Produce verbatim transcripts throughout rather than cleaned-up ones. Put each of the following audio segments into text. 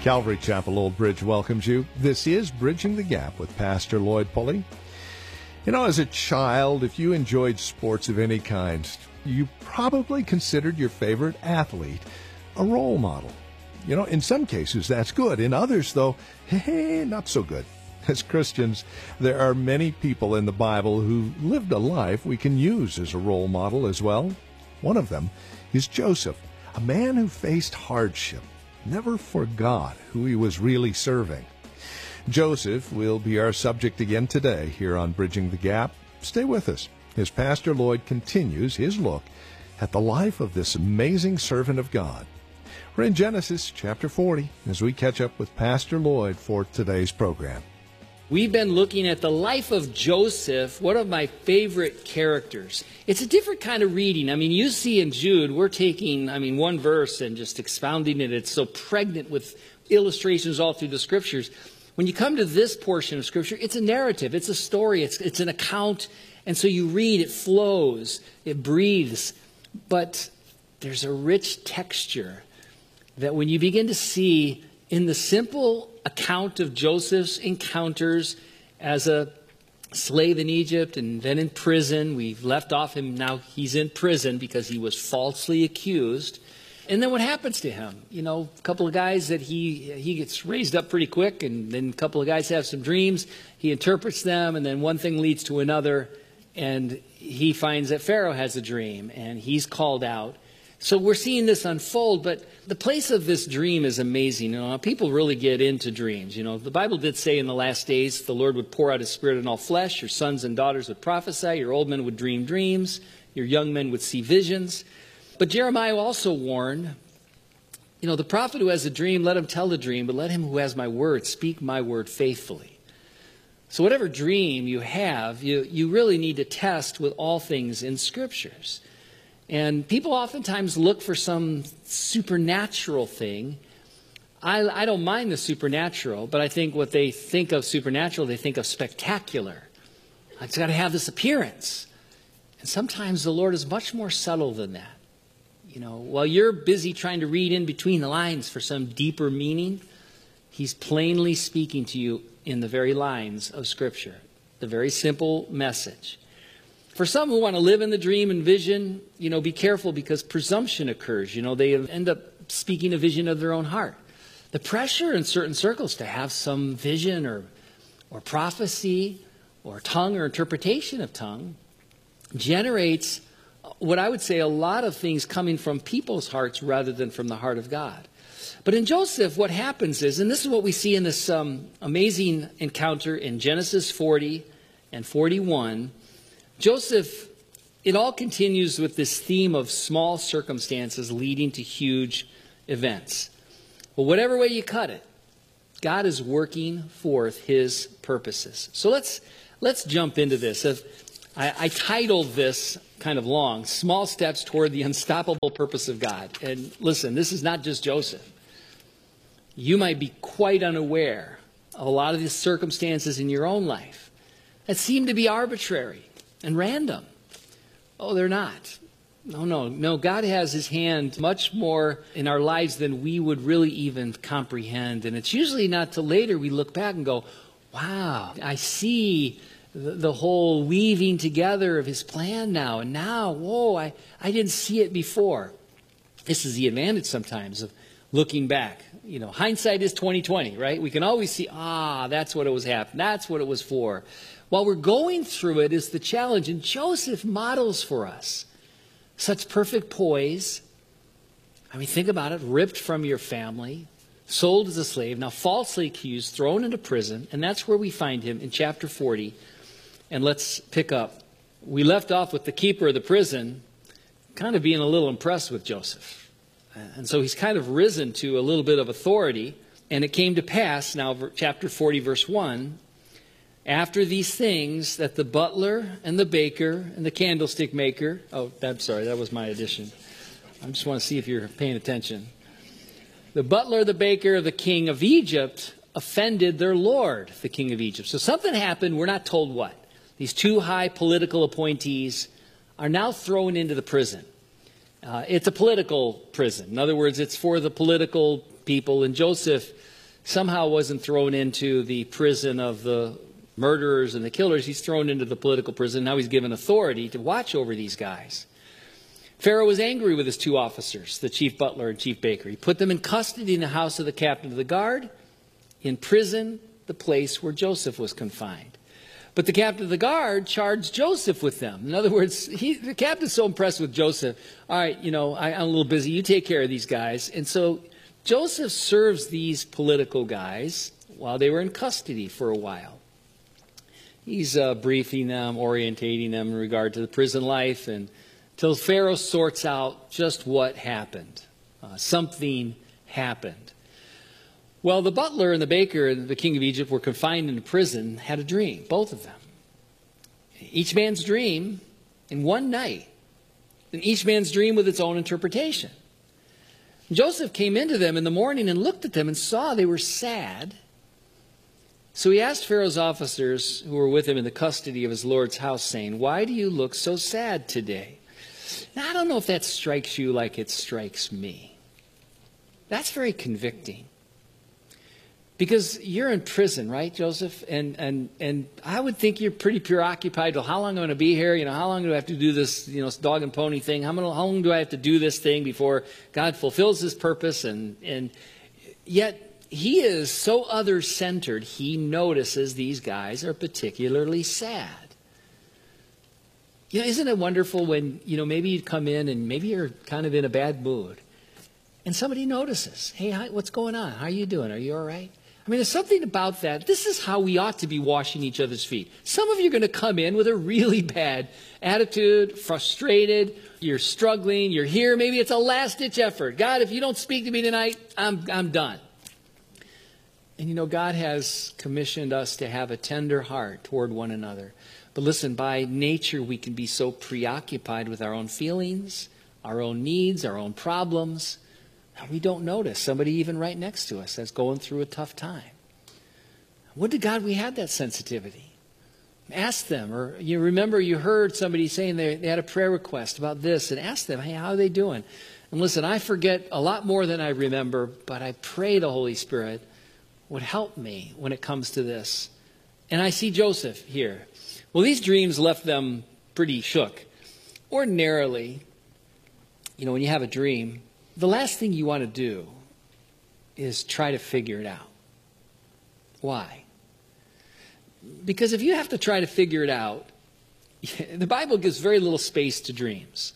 Calvary Chapel Old Bridge welcomes you. This is Bridging the Gap with Pastor Lloyd Pulley. You know, as a child, if you enjoyed sports of any kind, you probably considered your favorite athlete a role model. You know, in some cases that's good. In others, though, hey, not so good. As Christians, there are many people in the Bible who lived a life we can use as a role model as well. One of them is Joseph, a man who faced hardship, never forgot who he was really serving. Joseph will be our subject again today here on Bridging the Gap. Stay with us as Pastor Lloyd continues his look at the life of this amazing servant of God. We're in Genesis chapter forty as we catch up with Pastor Lloyd for today's program. We've been looking at the life of Joseph, one of my favorite characters. It's a different kind of reading. I mean, you see in Jude, we're taking, I mean, one verse and just expounding it. It's so pregnant with illustrations all through the Scriptures. When you come to this portion of Scripture, it's a narrative, it's a story, it's, it's an account. And so you read, it flows, it breathes. But there's a rich texture that when you begin to see in the simple account of Joseph's encounters as a slave in Egypt and then in prison. We've left off him, now he's in prison because he was falsely accused. And then what happens to him? You know, a couple of guys that he he gets raised up pretty quick, and then a couple of guys have some dreams. He interprets them, and then one thing leads to another, and he finds that Pharaoh has a dream, and he's called out. So we're seeing this unfold, but the place of this dream is amazing. You know, people really get into dreams. You know, the Bible did say in the last days the Lord would pour out His Spirit on all flesh. Your sons and daughters would prophesy. Your old men would dream dreams. Your young men would see visions. But Jeremiah also warned, you know, the prophet who has a dream, let him tell the dream, but let him who has my word speak my word faithfully. So whatever dream you have, you, you really need to test with all things in Scriptures. And people oftentimes look for some supernatural thing. I, I don't mind the supernatural, but I think what they think of supernatural, they think of spectacular. It's got to have this appearance. And sometimes the Lord is much more subtle than that. You know, while you're busy trying to read in between the lines for some deeper meaning, He's plainly speaking to you in the very lines of Scripture, the very simple message. For some who want to live in the dream and vision, you know, be careful because presumption occurs. You know, they end up speaking a vision of their own heart. The pressure in certain circles to have some vision or, or prophecy or tongue or interpretation of tongue generates what I would say a lot of things coming from people's hearts rather than from the heart of God. But in Joseph, what happens is, and this is what we see in this um, amazing encounter in Genesis forty and forty-one, Joseph, it all continues with this theme of small circumstances leading to huge events. Well, whatever way you cut it, God is working forth His purposes. So let's let's jump into this. I, I titled this kind of long, Small Steps Toward the Unstoppable Purpose of God. And listen, this is not just Joseph. You might be quite unaware of a lot of these circumstances in your own life that seem to be arbitrary and random. Oh, they're not. No, no, no. God has His hand much more in our lives than we would really even comprehend. And it's usually not till later we look back and go, wow, I see the, the whole weaving together of His plan now. And now, whoa, I, I didn't see it before. This is the advantage sometimes of looking back. You know, hindsight is twenty twenty, right? We can always see, ah, that's what it was happening. That's what it was for. While we're going through it is the challenge, and Joseph models for us such perfect poise. I mean, think about it, ripped from your family, sold as a slave, now falsely accused, thrown into prison, and that's where we find him in chapter forty. And let's pick up. We left off with the keeper of the prison kind of being a little impressed with Joseph. And so he's kind of risen to a little bit of authority. And it came to pass, now chapter forty, verse one, after these things, that the butler and the baker and the candlestick maker, oh, I'm sorry, that was my addition. I just want to see if you're paying attention. The butler, the baker of the king of Egypt offended their lord, the king of Egypt. So something happened, we're not told what. These two high political appointees are now thrown into the prison. Uh, it's a political prison. In other words, it's for the political people. And Joseph somehow wasn't thrown into the prison of the murderers and the killers. He's thrown into the political prison. Now he's given authority to watch over these guys. Pharaoh was angry with his two officers, the chief butler and chief baker. He put them in custody in the house of the captain of the guard, in prison, the place where Joseph was confined. But the captain of the guard charged Joseph with them. In other words, he, the captain's so impressed with Joseph. All right, you know, I, I'm a little busy. You take care of these guys. And so Joseph serves these political guys while they were in custody for a while. He's uh, briefing them, orientating them in regard to the prison life, and until Pharaoh sorts out just what happened. Uh, something happened. Well, the butler and the baker and the king of Egypt were confined in prison, had a dream, both of them. Each man's dream in one night, and each man's dream with its own interpretation. Joseph came into them in the morning and looked at them and saw they were sad. So he asked Pharaoh's officers who were with him in the custody of his Lord's house, saying, "Why do you look so sad today?" Now, I don't know if that strikes you like it strikes me. That's very convicting. Because you're in prison, right, Joseph? And and and I would think you're pretty preoccupied. Well, how long am I going to be here? You know, how long do I have to do this, you know, dog and pony thing? How, many, how long do I have to do this thing before God fulfills his purpose? And and yet he is so other-centered, he notices these guys are particularly sad. You know, isn't it wonderful when, you know, maybe you come in and maybe you're kind of in a bad mood, and somebody notices, "Hey, hi, what's going on? How are you doing? Are you all right?" I mean, there's something about that. This is how we ought to be washing each other's feet. Some of you are going to come in with a really bad attitude, frustrated, you're struggling, you're here. Maybe it's a last-ditch effort. God, if you don't speak to me tonight, I'm, I'm done. And you know, God has commissioned us to have a tender heart toward one another. But listen, by nature, we can be so preoccupied with our own feelings, our own needs, our own problems, we don't notice somebody even right next to us that's going through a tough time. Would to God we had that sensitivity. Ask them, or you remember you heard somebody saying they, they had a prayer request about this, and ask them, "Hey, how are they doing?" And listen, I forget a lot more than I remember, but I pray the Holy Spirit would help me when it comes to this. And I see Joseph here. Well, these dreams left them pretty shook. Ordinarily, you know, when you have a dream, the last thing you want to do is try to figure it out. Why? Because if you have to try to figure it out, the Bible gives very little space to dreams.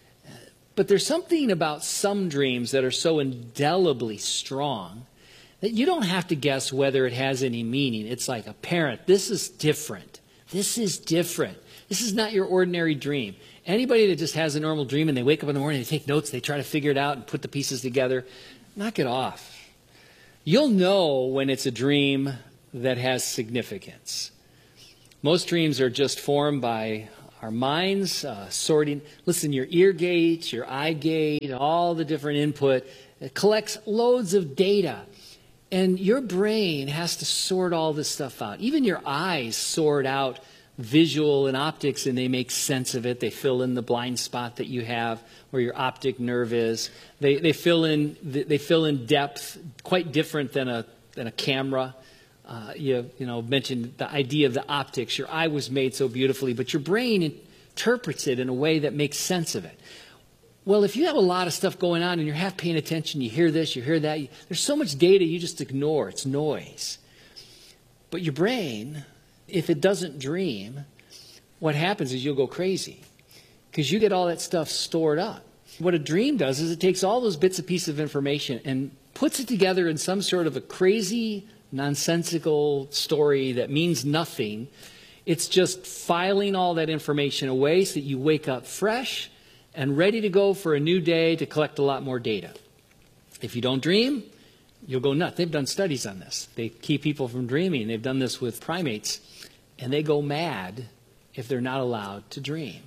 But there's something about some dreams that are so indelibly strong that you don't have to guess whether it has any meaning. It's like apparent. This is different. This is different. This is not your ordinary dream. Anybody that just has a normal dream and they wake up in the morning, they take notes, they try to figure it out and put the pieces together, knock it off. You'll know when it's a dream that has significance. Most dreams are just formed by our minds, uh, sorting. Listen, your ear gate, your eye gate, all the different input, it collects loads of data. And your brain has to sort all this stuff out. Even your eyes sort out visual and optics, and they make sense of it. They fill in the blind spot that you have where your optic nerve is. They they fill in they fill in depth, quite different than a than a camera. Uh, you you know mentioned the idea of the optics. Your eye was made so beautifully, but your brain interprets it in a way that makes sense of it. Well, if you have a lot of stuff going on and you're half paying attention, you hear this, you hear that. You, there's so much data you just ignore. It's noise. But your brain, if it doesn't dream, what happens is you'll go crazy because you get all that stuff stored up. What a dream does is it takes all those bits and pieces of information and puts it together in some sort of a crazy, nonsensical story that means nothing. It's just filing all that information away so that you wake up fresh and ready to go for a new day to collect a lot more data. If you don't dream, you'll go nuts. They've done studies on this. They keep people from dreaming. They've done this with primates. And they go mad if they're not allowed to dream.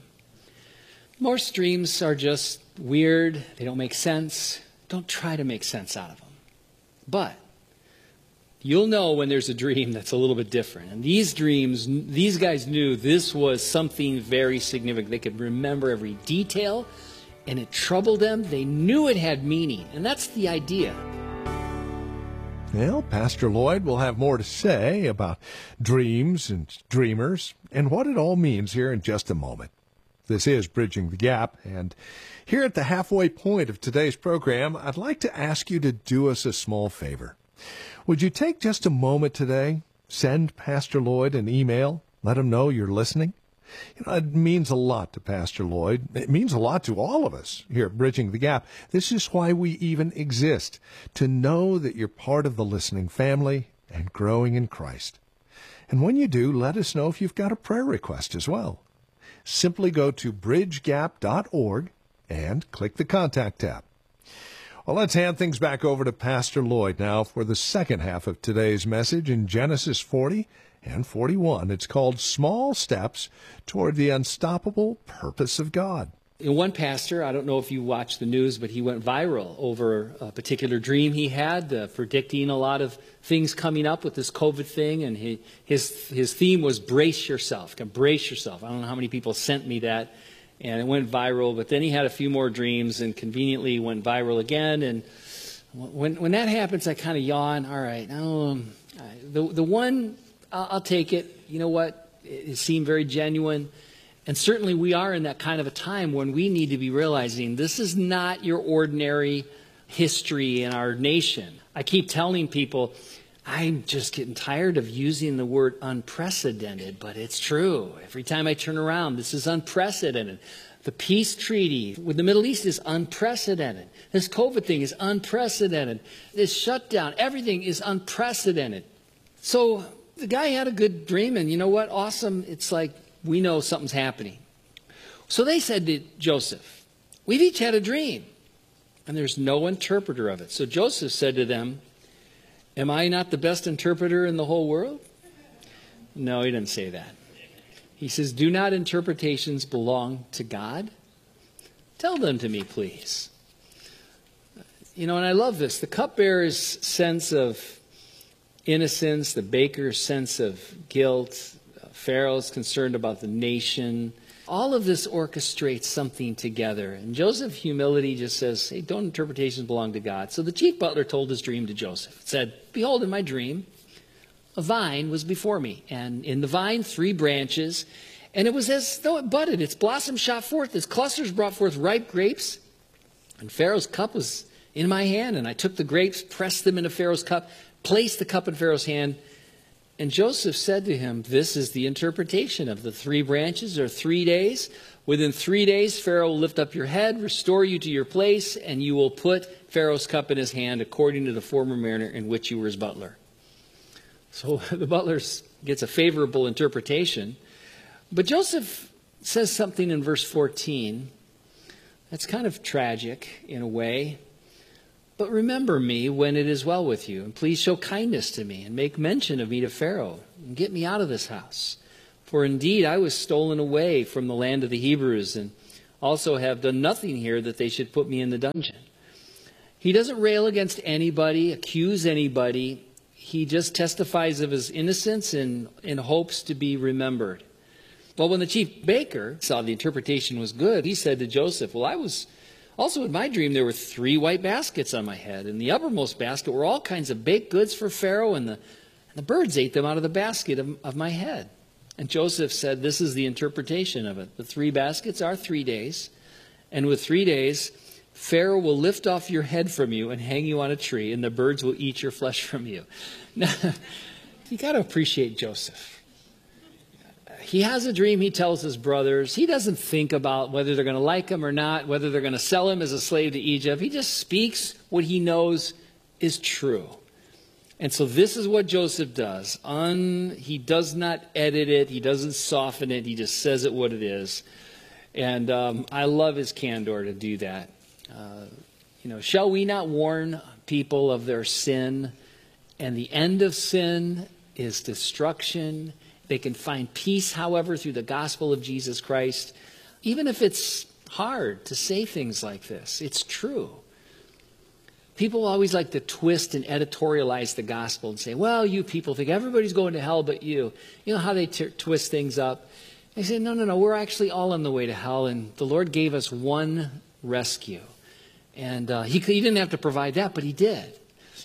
Most dreams are just weird. They don't make sense. Don't try to make sense out of them. But you'll know when there's a dream that's a little bit different. And these dreams, these guys knew this was something very significant. They could remember every detail, and it troubled them. They knew it had meaning. And that's the idea. Well, Pastor Lloyd will have more to say about dreams and dreamers and what it all means here in just a moment. This is Bridging the Gap, and here at the halfway point of today's program, I'd like to ask you to do us a small favor. Would you take just a moment today, send Pastor Lloyd an email, let him know you're listening? You know, it means a lot to Pastor Lloyd. It means a lot to all of us here at Bridging the Gap. This is why we even exist, to know that you're part of the listening family and growing in Christ. And when you do, let us know if you've got a prayer request as well. Simply go to bridge gap dot org and click the Contact tab. Well, let's hand things back over to Pastor Lloyd now for the second half of today's message in Genesis forty and forty-one. It's called Small Steps Toward the Unstoppable Purpose of God. In one pastor, I don't know if you watch the news, but he went viral over a particular dream he had, uh, predicting a lot of things coming up with this COVID thing. And he, his his theme was brace yourself. Brace yourself. I don't know how many people sent me that, and it went viral. But then he had a few more dreams, and conveniently went viral again. And when when that happens, I kind of yawn. All right, um, the the one I'll, I'll take it. You know what? It, it seemed very genuine. And certainly we are in that kind of a time when we need to be realizing this is not your ordinary history in our nation. I keep telling people, I'm just getting tired of using the word unprecedented, but it's true. Every time I turn around, this is unprecedented. The peace treaty with the Middle East is unprecedented. This COVID thing is unprecedented. This shutdown, everything is unprecedented. So the guy had a good dream, and you know what? Awesome. It's like, we know something's happening. So they said to Joseph, we've each had a dream, and there's no interpreter of it. So Joseph said to them, am I not the best interpreter in the whole world? No, he didn't say that. He says, do not interpretations belong to God? Tell them to me, please. You know, and I love this. The cupbearer's sense of innocence, the baker's sense of guilt, Pharaoh's concerned about the nation. All of this orchestrates something together. And Joseph's humility just says, hey, don't interpretations belong to God. So the chief butler told his dream to Joseph. It said, behold, in my dream, a vine was before me. And in the vine, three branches. And it was as though it budded. Its blossom shot forth. Its clusters brought forth ripe grapes. And Pharaoh's cup was in my hand. And I took the grapes, pressed them into Pharaoh's cup, placed the cup in Pharaoh's hand. And Joseph said to him, this is the interpretation of the three branches, or three days. Within three days, Pharaoh will lift up your head, restore you to your place, and you will put Pharaoh's cup in his hand according to the former manner in which you were his butler. So the butler gets a favorable interpretation. But Joseph says something in verse fourteen that's kind of tragic in a way. But remember me when it is well with you, and please show kindness to me, and make mention of me to Pharaoh, and get me out of this house. For indeed I was stolen away from the land of the Hebrews, and also have done nothing here that they should put me in the dungeon. He doesn't rail against anybody, accuse anybody. He just testifies of his innocence and, and hopes to be remembered. Well, when the chief baker saw the interpretation was good, he said to Joseph, well, I was... Also, in my dream, there were three white baskets on my head. In the uppermost basket were all kinds of baked goods for Pharaoh, and the, and the birds ate them out of the basket of, of my head. And Joseph said, this is the interpretation of it. The three baskets are three days, and with three days, Pharaoh will lift off your head from you and hang you on a tree, and the birds will eat your flesh from you. Now, you got to appreciate Joseph. He has a dream, he tells his brothers. He doesn't think about whether they're going to like him or not, whether they're going to sell him as a slave to Egypt. He just speaks what he knows is true. And so this is what Joseph does. Un, he does not edit it. He doesn't soften it. He just says it what it is. And um, I love his candor to do that. Uh, you know, shall we not warn people of their sin? And the end of sin is destruction. They can find peace, however, through the gospel of Jesus Christ. Even if it's hard to say things like this, it's true. People always like to twist and editorialize the gospel and say, well, you people think everybody's going to hell but you. You know how they t- twist things up? They say, no, no, no, we're actually all on the way to hell, and the Lord gave us one rescue. And uh, he, he didn't have to provide that, but he did.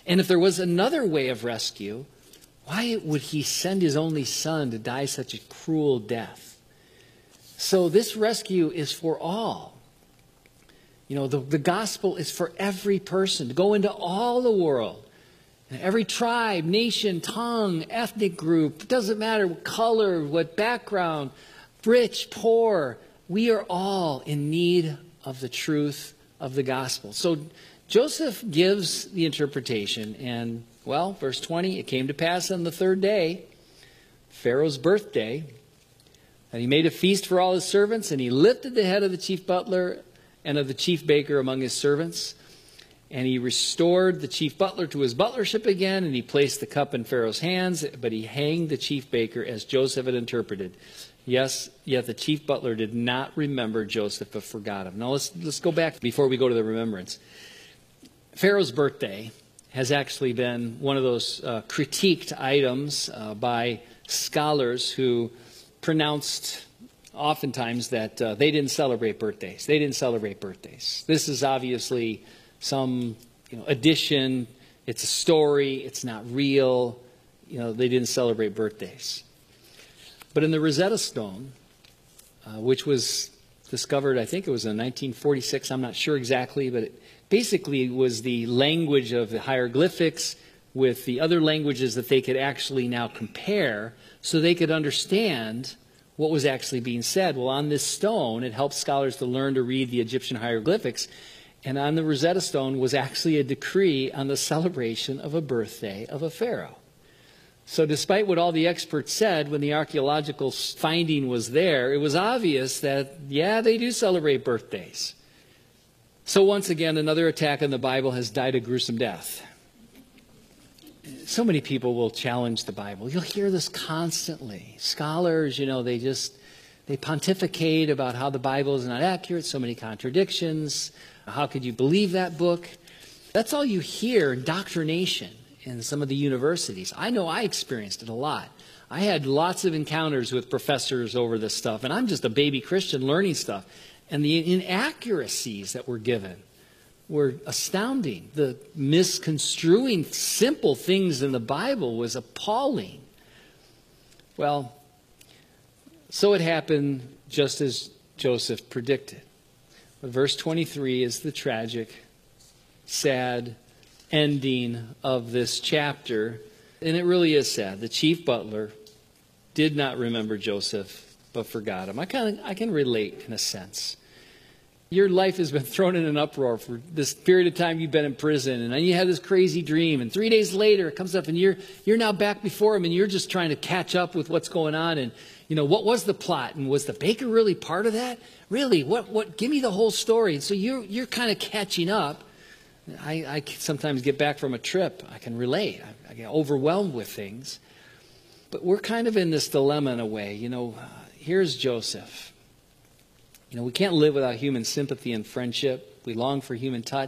And if there was another way of rescue, why would he send his only son to die such a cruel death? So this rescue is for all. You know, the, the gospel is for every person, to go into all the world. Every tribe, nation, tongue, ethnic group, doesn't matter what color, what background, rich, poor, we are all in need of the truth of the gospel. So Joseph gives the interpretation, and, well, verse twenty, it came to pass on the third day, Pharaoh's birthday, that he made a feast for all his servants, and he lifted the head of the chief butler and of the chief baker among his servants. And he restored the chief butler to his butlership again, and he placed the cup in Pharaoh's hands, but he hanged the chief baker as Joseph had interpreted. Yes, yet the chief butler did not remember Joseph, but forgot him. Now let's, let's go back before we go to the remembrance. Pharaoh's birthday has actually been one of those uh, critiqued items uh, by scholars who pronounced oftentimes that uh, they didn't celebrate birthdays. They didn't celebrate birthdays. This is obviously some you know, addition. It's a story. It's not real. You know, they didn't celebrate birthdays. But in the Rosetta Stone, uh, which was discovered, I think it was in nineteen forty-six, I'm not sure exactly, but it basically was the language of the hieroglyphics with the other languages that they could actually now compare so they could understand what was actually being said. Well, on this stone, it helps scholars to learn to read the Egyptian hieroglyphics. And on the Rosetta Stone was actually a decree on the celebration of a birthday of a pharaoh. So despite what all the experts said when the archaeological finding was there, it was obvious that, yeah, they do celebrate birthdays. So once again, another attack on the Bible has died a gruesome death. So many people will challenge the Bible. You'll hear this constantly. Scholars, you know, they just, they pontificate about how the Bible is not accurate, so many contradictions. How could you believe that book? That's all you hear, indoctrination, in some of the universities. I know I experienced it a lot. I had lots of encounters with professors over this stuff, and I'm just a baby Christian learning stuff. And the inaccuracies that were given were astounding. The misconstruing simple things in the Bible was appalling. Well, so it happened just as Joseph predicted. But verse twenty-three is the tragic, sad ending of this chapter. And it really is sad. The chief butler did not remember Joseph, but forgot him. I kind of I can relate in a sense. Your life has been thrown in an uproar for this period of time you've been in prison, and then you had this crazy dream, and three days later it comes up, and you're you're now back before him, and you're just trying to catch up with what's going on. And you know, what was the plot, and was the baker really part of that? Really, what what? Give me the whole story. And so you're you're kind of catching up. I, I sometimes get back from a trip. I can relate. I, I get overwhelmed with things, but we're kind of in this dilemma in a way. You know, uh, here's Joseph. You know, we can't live without human sympathy and friendship. We long for human touch.